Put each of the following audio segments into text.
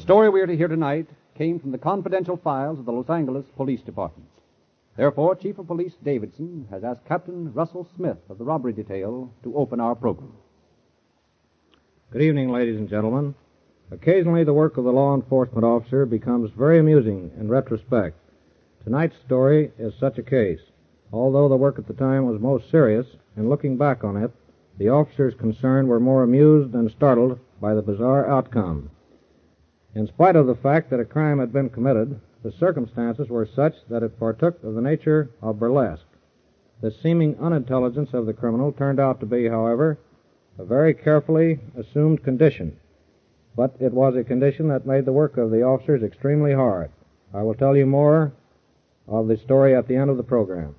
story we are to hear tonight came from the confidential files of the Los Angeles Police Department. Therefore, Chief of Police Davidson has asked Captain Russell Smith of the robbery detail to open our program. Good evening, ladies and gentlemen. Occasionally, the work of the law enforcement officer becomes very amusing in retrospect. Tonight's story is such a case. Although the work at the time was most serious, in looking back on it, the officers concerned were more amused and startled by the bizarre outcome. In spite of the fact that a crime had been committed, the circumstances were such that it partook of the nature of burlesque. The seeming unintelligence of the criminal turned out to be, however, a very carefully assumed condition. But it was a condition that made the work of the officers extremely hard. I will tell you more of the story at the end of the program.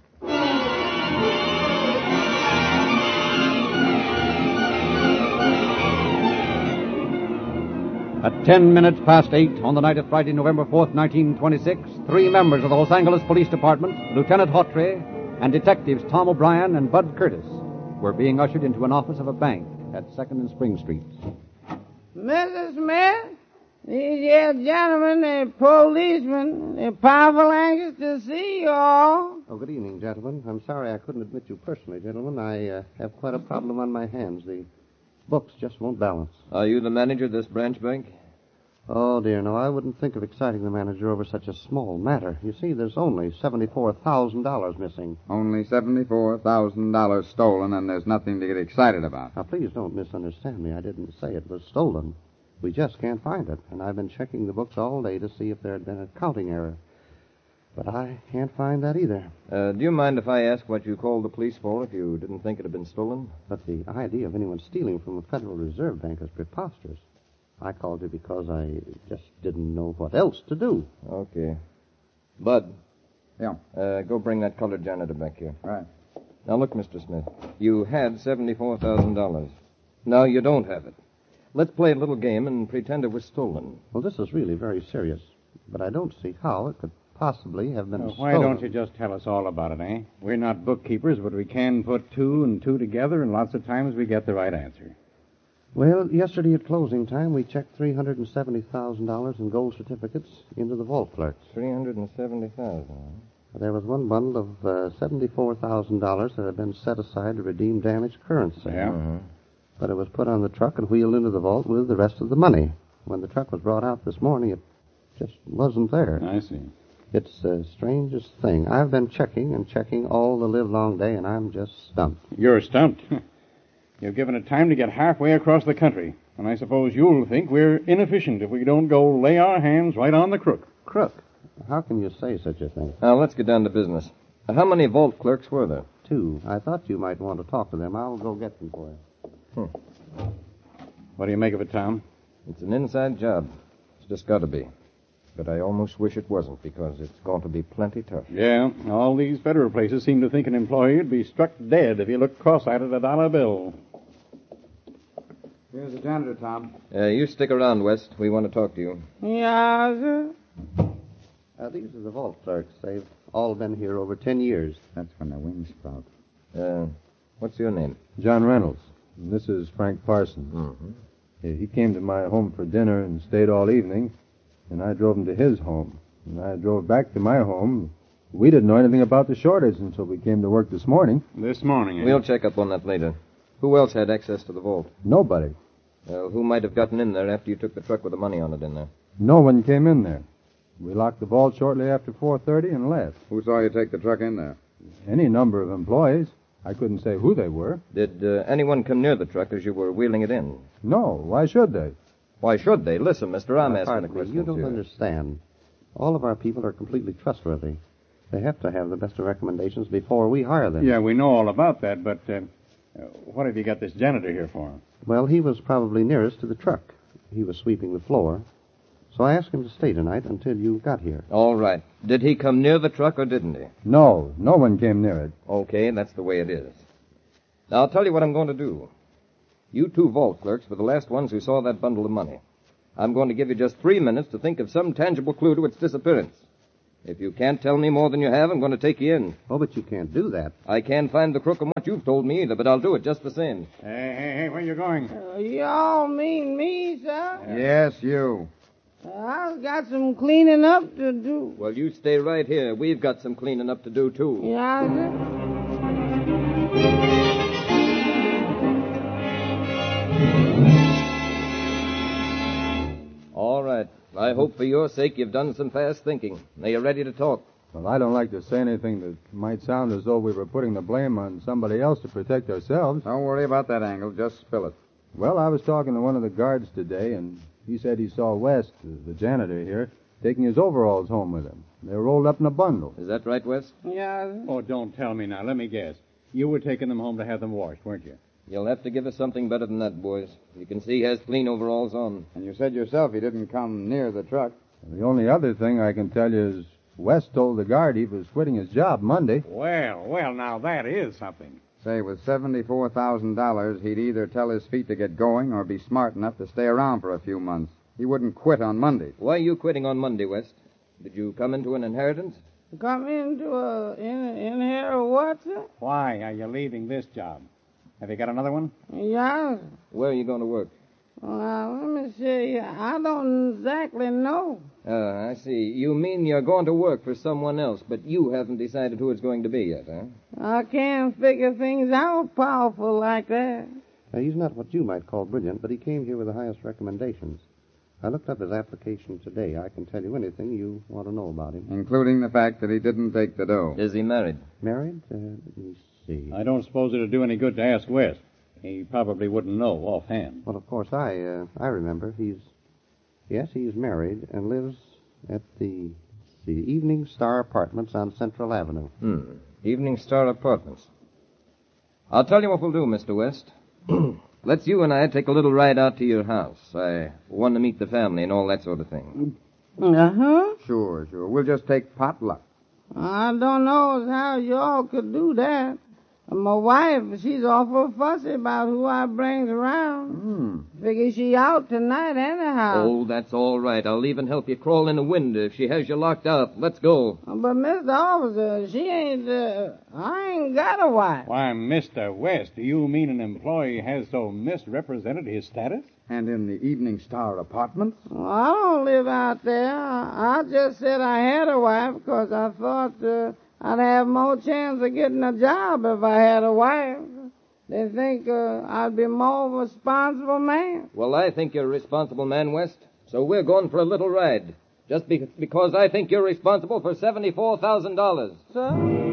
At 10 minutes past 8 on the night of Friday, November 4th, 1926, three members of the Los Angeles Police Department, Lieutenant Hawtrey, and detectives Tom O'Brien and Bud Curtis, were being ushered into an office of a bank at 2nd and Spring Streets. Mrs. Smith, these here gentlemen, they're policemen. They're powerful anxious to see you all. Oh, good evening, gentlemen. I'm sorry I couldn't admit you personally, gentlemen. I have quite a problem on my hands. The books just won't balance. Are you the manager of this branch bank? Oh, dear, no, I wouldn't think of exciting the manager over such a small matter. You see, there's only $74,000 missing. Only $74,000 stolen, and there's nothing to get excited about. Now, please don't misunderstand me. I didn't say it was stolen. We just can't find it, and I've been checking the books all day to see if there had been a counting error. But I can't find that either. Do you mind if I ask what you called the police for if you didn't think it had been stolen? But the idea of anyone stealing from the Federal Reserve Bank is preposterous. I called you because I just didn't know what else to do. Okay. Bud. Yeah. Go bring that colored janitor back here. Right. Now, look, Mr. Smith. You had $74,000. Now you don't have it. Let's play a little game and pretend it was stolen. Well, this is really very serious, but I don't see how it could possibly have been stolen. Why don't you just tell us all about it, eh? We're not bookkeepers, but we can put two and two together, and lots of times we get the right answer. Well, yesterday at closing time, we checked $370,000 in gold certificates into the vault clerks. $370,000. There was one bundle of $74,000 that had been set aside to redeem damaged currency. Yeah? Uh-huh. But it was put on the truck and wheeled into the vault with the rest of the money. When the truck was brought out this morning, it just wasn't there. I see. It's the strangest thing. I've been checking and checking all the livelong day, and I'm just stumped. You're stumped. You've given it time to get halfway across the country, and I suppose you'll think we're inefficient if we don't go lay our hands right on the crook. Crook? How can you say such a thing? Now, let's get down to business. How many vault clerks were there? 2. I thought you might want to talk to them. I'll go get them for you. What do you make of it, Tom? It's an inside job. It's just got to be. But I almost wish it wasn't, because it's going to be plenty tough. Yeah, all these federal places seem to think an employee would be struck dead if he looked cross-eyed at a dollar bill. Here's the janitor, Tom. You stick around, West. We want to talk to you. Yeah, sir. These are the vault clerks. They've all been here over 10 years. That's when the wings sprout. What's your name? John Reynolds. And this is Frank Parsons. Mm-hmm. He came to my home for dinner and stayed all evening, and I drove him to his home. And I drove back to my home. We didn't know anything about the shortage until we came to work this morning. This morning, eh? We'll check up on that later. Who else had access to the vault? Nobody. Who might have gotten in there after you took the truck with the money on it in there? No one came in there. We locked the vault shortly after 4:30 and left. Who saw you take the truck in there? Any number of employees. I couldn't say who they were. Did anyone come near the truck as you were wheeling it in? No. Why should they? Why should they? Listen, mister, I'm asking Pardon a me, question. you don't understand. All of our people are completely trustworthy. They have to have the best of recommendations before we hire them. Yeah, we know all about that, but what have you got this janitor here for? Well, he was probably nearest to the truck. He was sweeping the floor. So I asked him to stay tonight until you got here. All right. Did he come near the truck or didn't he? No. No one came near it. Okay, that's the way it is. Now, I'll tell you what I'm going to do. You 2 vault clerks were the last ones who saw that bundle of money. I'm going to give you just 3 minutes to think of some tangible clue to its disappearance. If you can't tell me more than you have, I'm going to take you in. Oh, but you can't do that. I can't find the crook on what you've told me either, but I'll do it just the same. Hey, where you going? You all mean me, sir? Yes, you. I've got some cleaning up to do. Well, you stay right here. We've got some cleaning up to do, too. Yeah, All right. I hope for your sake you've done some fast thinking. Now you're ready to talk. Well, I don't like to say anything that might sound as though we were putting the blame on somebody else to protect ourselves. Don't worry about that, Angle. Just spill it. Well, I was talking to one of the guards today, and he said he saw West, the janitor here, taking his overalls home with him. They were rolled up in a bundle. Is that right, West? yeah. Oh, don't tell me now. Let me guess. You were taking them home to have them washed, weren't you? You'll have to give us something better than that, boys. You can see he has clean overalls on. And you said yourself he didn't come near the truck. The only other thing I can tell you is West told the guard he was quitting his job Monday. Well, now that is something. Say, with $74,000, he'd either tell his feet to get going or be smart enough to stay around for a few months. He wouldn't quit on Monday. Why are you quitting on Monday, West? Did you come into an inheritance? Come into in here what, sir? Why are you leaving this job? Have you got another one? Yeah. Where are you going to work? Well, let me see. I don't exactly know. I see. You mean you're going to work for someone else, but you haven't decided who it's going to be yet, huh? I can't figure things out powerful like that. He's not what you might call brilliant, but he came here with the highest recommendations. I looked up his application today. I can tell you anything you want to know about him. Including the fact that he didn't take the dough. Is he married? Married? Let me see. I don't suppose it'd do any good to ask West. He probably wouldn't know offhand. Well, of course, I remember. He's married and lives at the Evening Star Apartments on Central Avenue. Evening Star Apartments. I'll tell you what we'll do, Mr. West. Let's you and I take a little ride out to your house. I want to meet the family and all that sort of thing. Uh-huh. Sure. We'll just take potluck. I don't know how y'all could do that. My wife, she's awful fussy about who I brings around. Figure she out tonight anyhow. Oh, that's all right. I'll even help you crawl in the window if she has you locked up. Let's go. But, Mr. Officer, she ain't, I ain't got a wife. Why, Mr. West, do you mean an employee has so misrepresented his status? And in the Evening Star Apartments? Well, I don't live out there. I just said I had a wife because I thought, I'd have more chance of getting a job if I had a wife. They think I'd be more of a responsible man. Well, I think you're a responsible man, West. So we're going for a little ride. Just because I think you're responsible for $74,000. Sir?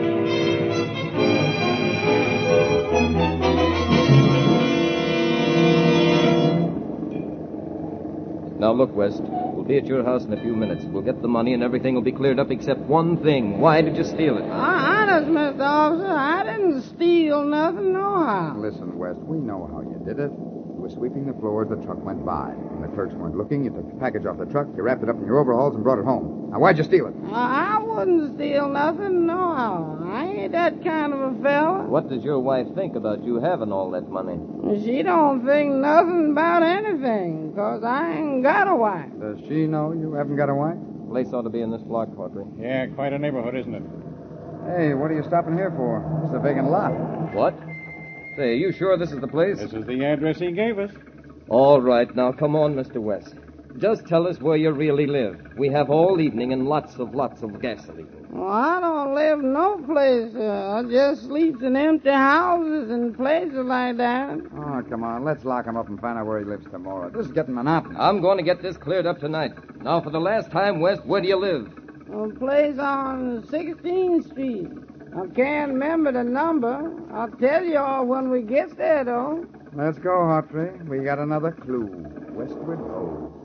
Now, look, West. We'll be at your house in a few minutes. We'll get the money and everything will be cleared up except one thing. Why did you steal it? Honest, Mr. Officer, I didn't steal nothing, nohow. Listen, West, we know how you did it. You were sweeping the floors, the truck went by. When the clerks weren't looking, you took the package off the truck, you wrapped it up in your overalls and brought it home. Now, why'd you steal it? I wouldn't steal nothing, nohow. I ain't that kind of a fella. What does your wife think about you having all that money? She don't think nothing about anything, 'cause I ain't got a wife. Does she know you haven't got a wife? Place ought to be in this block, Hawtrey. Yeah, quite a neighborhood, isn't it? Hey, what are you stopping here for? It's a vacant lot. What? Say, are you sure this is the place? This is the address he gave us. All right, now come on, Mr. West. Just tell us where you really live. We have all evening and lots of gasoline. Well, I don't live no place. I just sleeps in empty houses and places like that. Oh, come on. Let's lock him up and find out where he lives tomorrow. This is getting monotonous. I'm going to get this cleared up tonight. Now, for the last time, West, where do you live? A place on 16th Street. I can't remember the number. I'll tell you all when we get there, though. Let's go, Hawtrey. We got another clue. Westward Road.